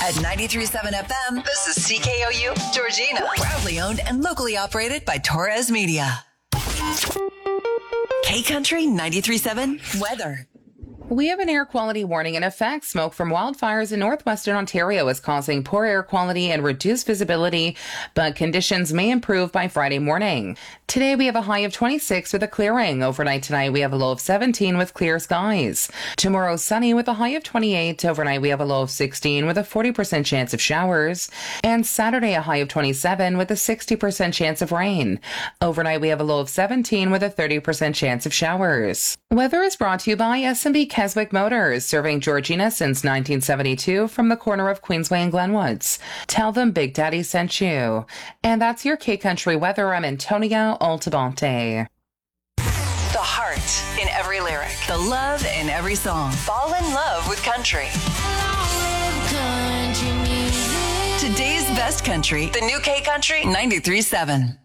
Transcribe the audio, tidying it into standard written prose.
At 93.7 FM, this is CKOU, Georgina. Proudly owned and locally operated by Torres Media. K-Country 93.7 weather. We have an air quality warning in effect. Smoke from wildfires in northwestern Ontario is causing poor air quality and reduced visibility, but conditions may improve by Friday morning. Today we have a high of 26 with a clearing. Overnight tonight we have a low of 17 with clear skies. Tomorrow sunny with a high of 28. Overnight we have a low of 16 with a 40% chance of showers. And Saturday a high of 27 with a 60% chance of rain. Overnight we have a low of 17 with a 30% chance of showers. Weather is brought to you by S&B Keswick Motors, serving Georgina since 1972 from the corner of Queensway and Glenwoods. Tell them Big Daddy sent you. And that's your K-Country weather. I'm Antonia Altabonte. The heart in every lyric. The love in every song. Fall in love with country. Today's best country. The new K-Country 93.7.